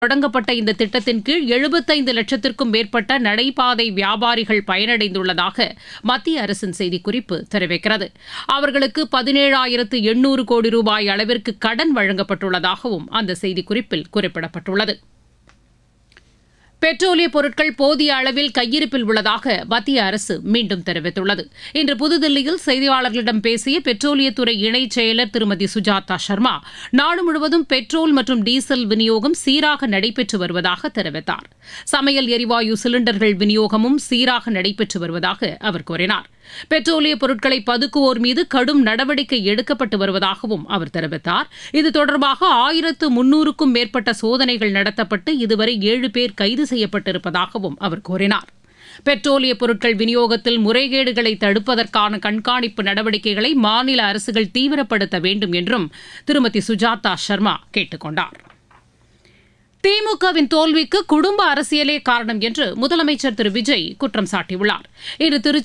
தொடங்கப்பட்ட இந்த திட்டத்தின் கீழ் 75 லட்சத்திற்கும் மேற்பட்ட நடைபாதை வியாபாரிகள் பயனடைந்துள்ளதாக மத்திய அரசின் செய்திக்குறிப்பு தெரிவிக்கிறது. அவர்களுக்கு 17,800 கோடி ரூபாய் அளவிற்கு கடன் வழங்கப்பட்டுள்ளதாகவும் அந்த செய்திக்குறிப்பில் குறிப்பிடப்பட்டுள்ளது. பெட்ரோலிய பொருட்கள் போதிய அளவில் கையிருப்பில் உள்ளதாக மத்திய அரசு மீண்டும் தெரிவித்துள்ளது. இன்று புதுதில்லியில் செய்தியாளர்களிடம் பேசிய பெட்ரோலியத்துறை இணைச் செயலர் திருமதி சுஜாதா சர்மா, நாடு முழுவதும் பெட்ரோல் மற்றும் டீசல் விநியோகம் சீராக நடைபெற்று வருவதாக தெரிவித்தார். சமையல் எரிவாயு சிலிண்டர்கள் விநியோகமும் சீராக நடைபெற்று வருவதாக அவர் கூறினார். பெட்ரோலிய பொருட்களை பதுக்குவோர் மீது கடும் நடவடிக்கை எடுக்கப்பட்டு வருவதாகவும் அவர் தெரிவித்தார். இது தொடர்பாக 1300க்கும் மேற்பட்ட சோதனைகள் நடத்தப்பட்டு இதுவரை 7 பேர் கைது செய்யப்பட்டிருப்பதாகவும் அவர் கூறினார். பெட்ரோலிய பொருட்கள் விநியோகத்தில் முறைகேடுகளை தடுப்பதற்கான கண்காணிப்பு நடவடிக்கைகளை மாநில அரசுகள் தீவிரப்படுத்த வேண்டும் என்றும் திருமதி சுஜாதா சர்மா கேட்டுக் கொண்டார். திமுகவின் தோல்விக்கு குடும்ப அரசியலே காரணம் என்று முதலமைச்சர் திரு விஜய் குற்றம் சாட்டியுள்ளார். இன்று